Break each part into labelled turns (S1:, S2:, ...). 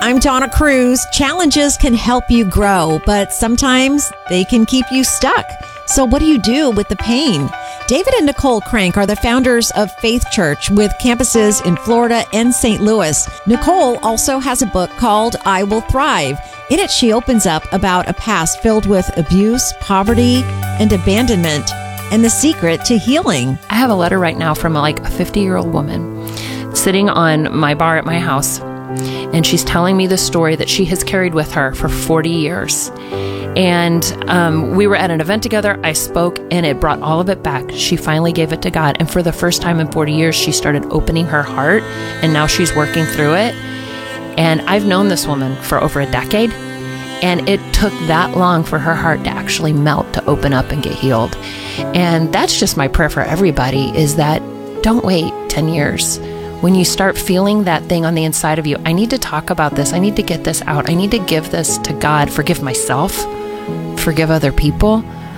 S1: I'm Donna Cruz. Challenges can help you grow, but sometimes they can keep you stuck. So what do you do with the pain? David and Nicole Crank are the founders of Faith Church with campuses in Florida and St. Louis. Nicole also has a book called I Will Thrive. In it, she opens up about a past filled with abuse, poverty, and abandonment, and the secret to healing.
S2: I have a letter right now from a 50-year-old woman sitting on my bar at my house, and she's telling me the story that she has carried with her for 40 years. And we were at an event together. I spoke, and it brought all of it back. She finally gave it to God. And for the first time in 40 years, she started opening her heart, and now she's working through it. And I've known this woman for over a decade, and it took that long for her heart to actually melt, to open up and get healed. And that's just my prayer for everybody, is that don't wait 10 years. When you start feeling that thing on the inside of you, I need to talk about this. I need to get this out. I need to give this to God, forgive myself, forgive other people.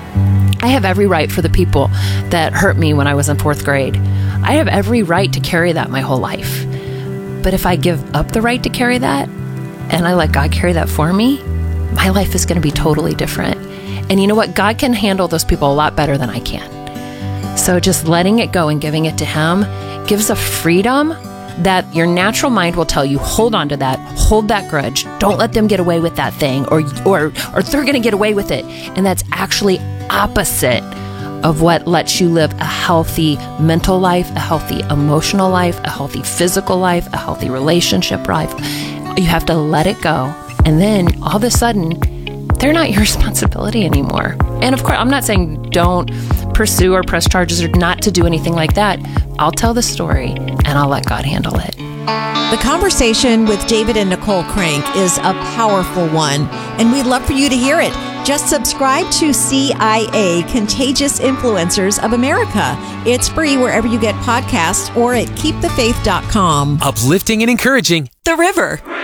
S2: I have every right for the people that hurt me when I was in 4th grade. I have every right to carry that my whole life. But if I give up the right to carry that, and I let God carry that for me, my life is going to be totally different. And you know what? God can handle those people a lot better than I can. So just letting it go and giving it to Him gives a freedom that your natural mind will tell you, hold on to that, hold that grudge, don't let them get away with that thing, or they're going to get away with it. And that's actually opposite of what lets you live a healthy mental life, a healthy emotional life, a healthy physical life, a healthy relationship life. You have to let it go. And then all of a sudden, they're not your responsibility anymore. And of course, I'm not saying don't pursue or press charges or not to do anything like that. I'll tell the story and I'll let God handle it.
S1: The conversation with David and Nicole Crank is a powerful one, and we'd love for you to hear it. Just subscribe to CIA, Contagious Influencers of America. It's free wherever you get podcasts or at keepthefaith.com.
S3: Uplifting and encouraging.
S1: The River.